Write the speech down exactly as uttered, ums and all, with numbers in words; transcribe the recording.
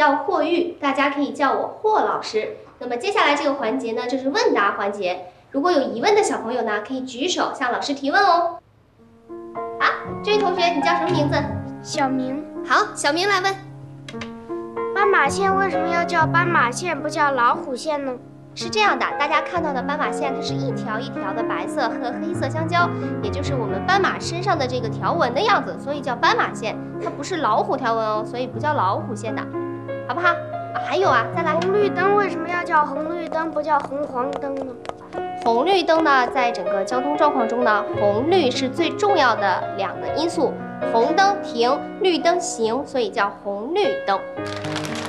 叫霍玉，大家可以叫我霍老师。那么接下来这个环节呢，就是问答环节。如果有疑问的小朋友呢，可以举手向老师提问哦。好，这位同学，你叫什么名字？ 小明。 好，小明来问。 斑马线为什么要叫斑马线，不叫老虎线呢？ 是这样的，大家看到的斑马线，它是一条一条的白色和黑色相交，也就是我们斑马身上的这个条纹的样子，所以叫斑马线。它不是老虎条纹哦，所以不叫老虎线的，好不好？啊，还有啊，再来， 红绿灯为什么要叫红绿灯，不叫红黄灯呢？ 红绿灯呢，在整个交通状况中呢，红绿是最重要的两个因素，红灯停，绿灯行，所以叫红绿灯。